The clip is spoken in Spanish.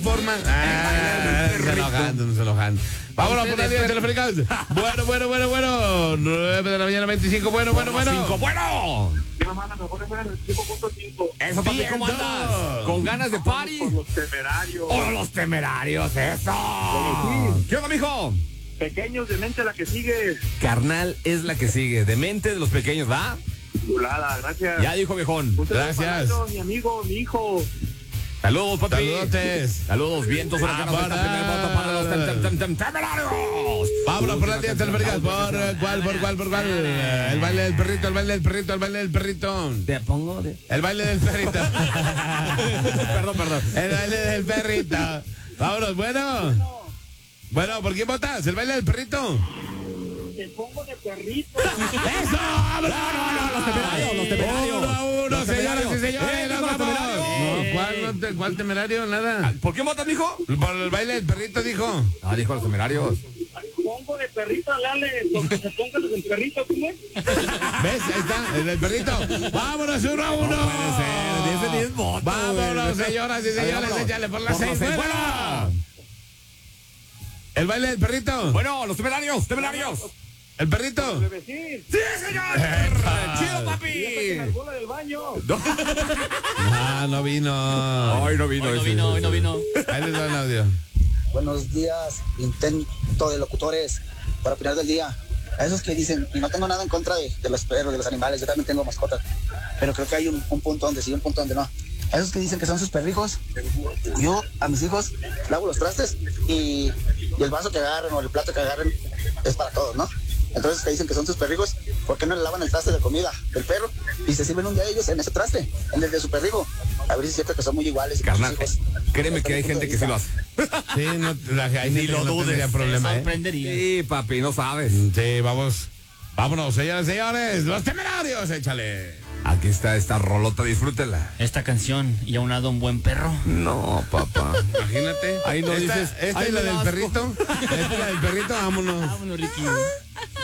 forma. Se enojan. Vámonos por la línea telefónica. Bueno. 9 de la mañana, 25. Bueno. 5, bueno. Eso, papi, Bien, ¿cómo andas? dos. ¿Con ganas de party? Por los temerarios. ¡Oh, los temerarios! ¡Eso! ¿Qué onda, mijo? Pequeños de mente la que sigue. Carnal es la que sigue. De mente de los pequeños, ¿va? Chulada, gracias. Ya dijo, viejón. Un saludo Gracias. para mi amigo, mi hijo. Saludos, papi. Saludotes. Saludos, vientos. Ahora que nos está el primer voto para los temerarios. Vámonos por la línea telefónica. ¿Por cuál? El baile del perrito. ¿Te pongo de...? El baile del perrito. Perdón. El baile del perrito. Vámonos, bueno, ¿por quién votas? ¿El baile del perrito? Te pongo de perrito. ¡Eso! ¡Vámonos! Los temerarios. 1-1, señoras y señores. ¡Nos los vamos! temerarios. No, ¿cuál temerario? Nada. ¿Por qué votas, mijo? Por el baile del perrito, dijo. Ah, dijo los temerarios. Pongo de perrito, dale. Porque se ponga del perrito, ¿cómo es? ¿Ves? Ahí está, el del perrito. ¡Vámonos, 1-1! No puede ser, 10 votos. Vámonos, señoras y señores. Vámonos. Échale por las Por 6. las seis, ¡Bueno! bueno. ¿El baile del perrito? Bueno, los temerarios. ¿El perrito? Bebecín. ¡Sí, señor! ¡Chido, papi! La bola del baño. No vino. Hoy no vino. Hoy no vino. Ahí les doy el audio. Buenos días, intento de locutores para opinar del día. A esos que dicen, y no tengo nada en contra de los perros, de los animales, yo también tengo mascotas, pero creo que hay un punto donde sí y un punto donde no. A esos que dicen que son sus perrijos, yo a mis hijos lavo los trastes y el vaso que agarren o el plato que agarren es para todos, ¿no? Entonces que dicen que son sus perrijos, ¿por qué no le lavan el traste de comida del perro y se sirven un día ellos en ese traste, en el de su perrijo? A ver si es cierto que son muy iguales. Carnal, créeme que hay gente que sí lo hace. Sí, hay Ni gente lo que no dudes. tendría problema, ¿eh? Sorprendería. Sí, papi, no sabes. Sí, vámonos, señores y señores. Los temerarios, échale. Aquí está esta rolota, disfrútela. Esta canción y aunado un buen perro. No, papá. Imagínate. Ahí no dices, Esta ahí es la me del da asco. perrito. Esta es la del perrito, vámonos. Vámonos, Ricky.